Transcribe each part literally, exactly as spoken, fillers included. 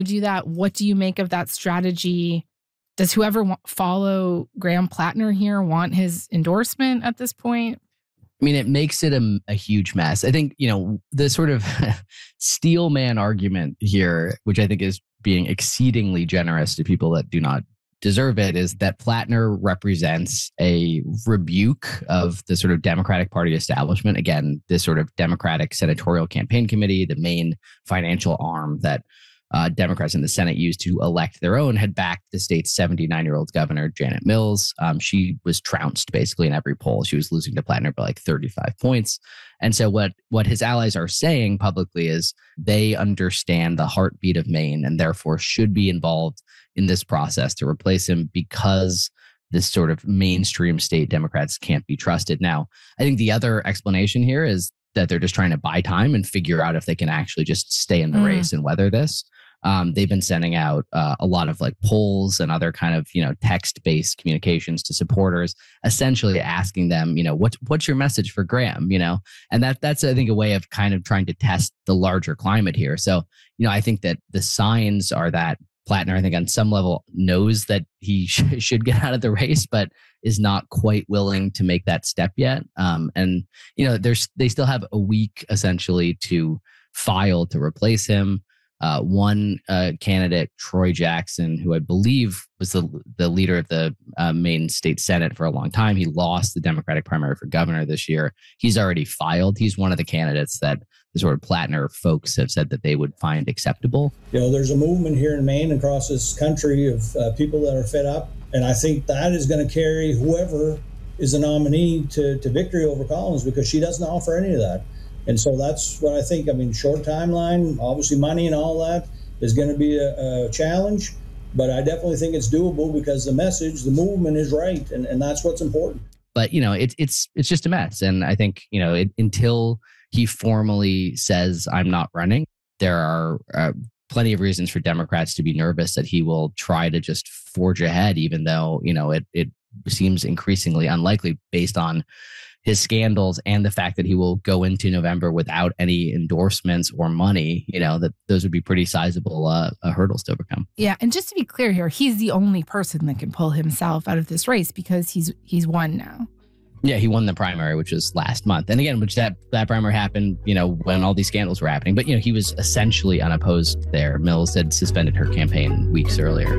do that. What do you make of that strategy? Does whoever wa- follow Graham Plattner here want his endorsement at this point? I mean, it makes it a, a huge mess. I think, you know, the sort of steel man argument here, which I think is being exceedingly generous to people that do not deserve it, is that Plattner represents a rebuke of the sort of Democratic Party establishment. Again, this sort of Democratic Senatorial Campaign Committee, the main financial arm that uh, Democrats in the Senate used to elect their own, had backed the state's seventy-nine-year-old governor, Janet Mills. Um, she was trounced basically in every poll. She was losing to Plattner by like thirty-five points. And so what, what his allies are saying publicly is they understand the heartbeat of Maine and therefore should be involved in this process to replace him because this sort of mainstream state Democrats can't be trusted. Now, I think the other explanation here is that they're just trying to buy time and figure out if they can actually just stay in the mm. race and weather this. Um, they've been sending out uh, a lot of like polls and other kind of, you know, text-based communications to supporters, essentially asking them, you know, what's what's your message for Graham, you know, and that that's I think a way of kind of trying to test the larger climate here. So, you know, I think that the signs are that Plattner, I think on some level knows that he sh- should get out of the race, but is not quite willing to make that step yet. Um, and you know, there's they still have a week essentially to file to replace him. Uh, one uh, candidate, Troy Jackson, who I believe was the the leader of the uh, Maine State Senate for a long time. He lost the Democratic primary for governor this year. He's already filed. He's one of the candidates that the sort of Plattner folks have said that they would find acceptable. You know, there's a movement here in Maine, across this country, of uh, people that are fed up. And I think that is going to carry whoever is the nominee to, to victory over Collins, because she doesn't offer any of that. And so that's what I think. I mean, short timeline, obviously money and all that is going to be a, a challenge. But I definitely think it's doable because the message, the movement is right. And, and that's what's important. But, you know, it, it's it's just a mess. And I think, you know, it, until he formally says, I'm not running, there are uh, plenty of reasons for Democrats to be nervous that he will try to just forge ahead, even though, you know, it it seems increasingly unlikely based on his scandals and the fact that he will go into November without any endorsements or money. You know, that those would be pretty sizable uh, uh, hurdles to overcome. Yeah. And just to be clear here, he's the only person that can pull himself out of this race because he's he's won now. Yeah, he won the primary, which was last month. And again, which that, that primary happened, you know, when all these scandals were happening. But, you know, he was essentially unopposed there. Mills had suspended her campaign weeks earlier.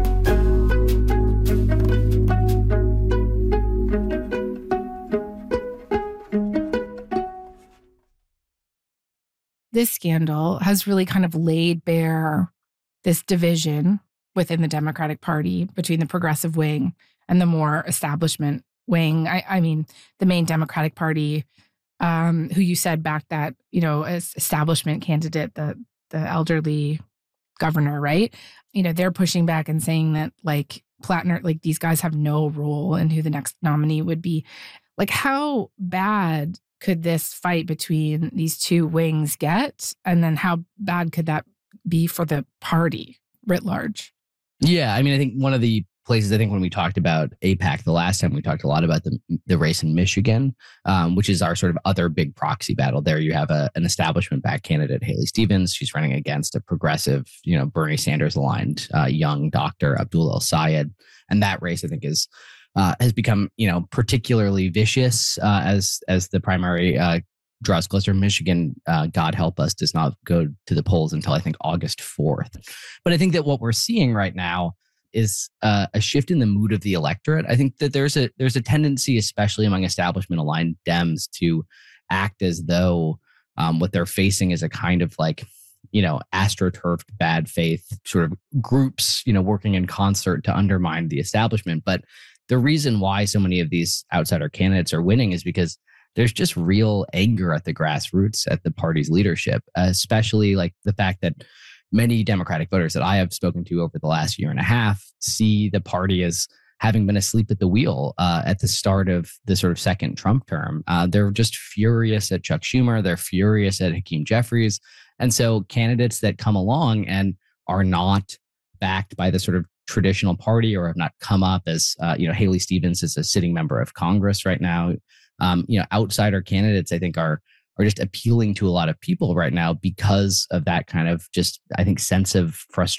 This scandal has really kind of laid bare this division within the Democratic Party between the progressive wing and the more establishment wing. I, I mean, the main Democratic Party, um, who you said back that, you know, as establishment candidate, the the elderly governor, right? You know, they're pushing back and saying that like Plattner, like these guys have no role in who the next nominee would be. Like, how bad could this fight between these two wings get? And then how bad could that be for the party writ large? Yeah, I mean, I think one of the places, I think when we talked about AIPAC the last time, we talked a lot about the the race in Michigan, um, which is our sort of other big proxy battle. There you have a, an establishment-backed candidate, Haley Stevens. She's running against a progressive, you know, Bernie Sanders-aligned uh, young doctor, Abdul El-Sayed. And that race, I think, is uh, has become, you know, particularly vicious uh, as as the primary uh, draws closer. Michigan, uh, God help us, does not go to the polls until I think August fourth. But I think that what we're seeing right now is uh, a shift in the mood of the electorate. I think that there's a there's a tendency, especially among establishment-aligned Dems, to act as though um, what they're facing is a kind of like, you know, astroturfed bad faith sort of groups, you know, working in concert to undermine the establishment. But the reason why so many of these outsider candidates are winning is because there's just real anger at the grassroots, at the party's leadership, especially like the fact that many Democratic voters that I have spoken to over the last year and a half see the party as having been asleep at the wheel uh, at the start of the sort of second Trump term. Uh, they're just furious at Chuck Schumer. They're furious at Hakeem Jeffries. And so candidates that come along and are not backed by the sort of traditional party or have not come up as, uh, you know, Haley Stevens is a sitting member of Congress right now. Um, you know, outsider candidates, I think, are are just appealing to a lot of people right now because of that kind of just, I think, sense of frustration